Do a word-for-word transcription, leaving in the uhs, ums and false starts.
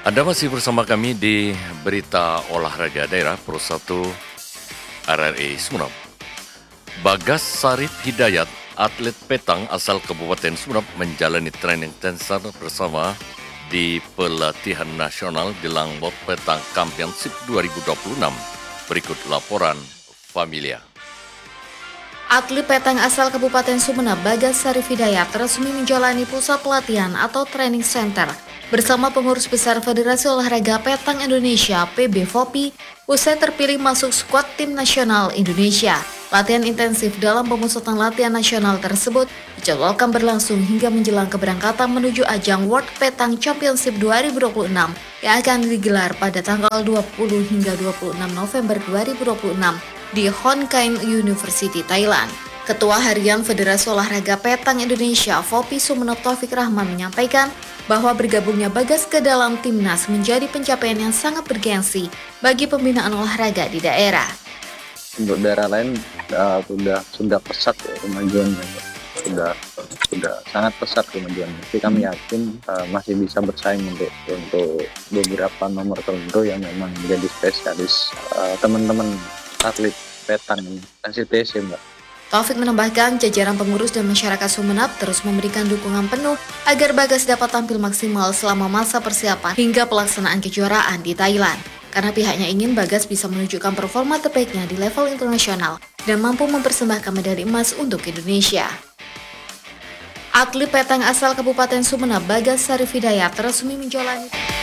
Anda masih bersama kami di Berita Olahraga Daerah Pro satu R R I Sumeneb. Bagas Sarif Hidayat, atlet petang asal Kabupaten Sumeneb menjalani training tensor bersama di pelatihan nasional jelang World Petang Championship dua ribu dua puluh enam. Berikut laporan Familia. Atlet petang asal Kabupaten Sumeneb, Bagas Sarif Hidayat, resmi menjalani pusat pelatihan atau training center bersama pengurus besar Federasi Olahraga Petang Indonesia P B F O P I usai terpilih masuk skuad tim nasional Indonesia. Latihan intensif dalam pemusatan latihan nasional tersebut dijadwalkan berlangsung hingga menjelang keberangkatan menuju ajang World Petang Championship dua ribu dua puluh enam yang akan digelar pada tanggal dua puluh hingga dua puluh enam November dua ribu dua puluh enam di Hon Kaeng University, Thailand. Ketua Harian Federasi Olahraga Petang Indonesia F O P I Sumeneb Taufik Rahman menyampaikan bahwa bergabungnya Bagas ke dalam timnas menjadi pencapaian yang sangat bergengsi bagi pembinaan olahraga di daerah. Untuk daerah lain uh, sudah sudah pesat ya kemajuannya, sudah sudah sangat pesat kemajuannya. Tapi kami yakin uh, masih bisa bersaing untuk untuk beberapa nomor tertentu yang memang menjadi spesialis uh, teman-teman atlet petang N C T S, Mbak. Taufik menambahkan jajaran pengurus dan masyarakat Sumeneb terus memberikan dukungan penuh agar Bagas dapat tampil maksimal selama masa persiapan hingga pelaksanaan kejuaraan di Thailand. Karena pihaknya ingin Bagas bisa menunjukkan performa terbaiknya di level internasional dan mampu mempersembahkan medali emas untuk Indonesia. Atlet petang asal Kabupaten Sumeneb, Bagas Sarif Hidayat, resmi menjalani